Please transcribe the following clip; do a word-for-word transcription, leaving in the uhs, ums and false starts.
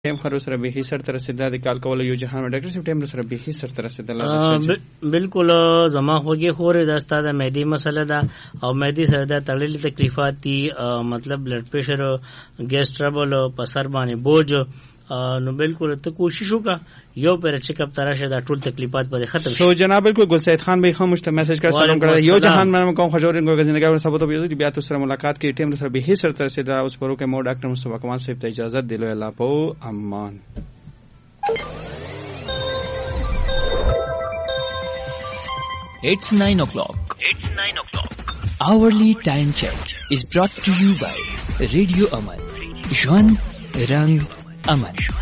ټیم خو سره به سر تر رسیدا د کال کول یو جهان ډاکټر سیف ټیم سره به سر تر رسیدا بالکل زما خوږه خورې د استاد مهدی مسله ده او مهدی سره د تړلې تکلیفات دي مطلب بلډ پریشر ګیس ټربل په سر باندې بوج نو بالکل ته کوشش وکړه یو پر چیک اپ تراشه دا ټول تکلیفات به ختم شي. سو جناب بالکل ګل سید خان به خاموش ته میسج کړ سلام کړه یو جهان منم کوم خجورین کو زندګي ور سبوت به بیا تاسو سره ملاقات کې ټیم سره به سر تر رسیدا اوس پرو کې مو ډاکټر مصطفی کمال صاحب ته اجازه دیلو الله په امان. It's nine o'clock. It's nine o'clock. Hourly time check is brought to you by Radio Aman. Jwan Rang Aman.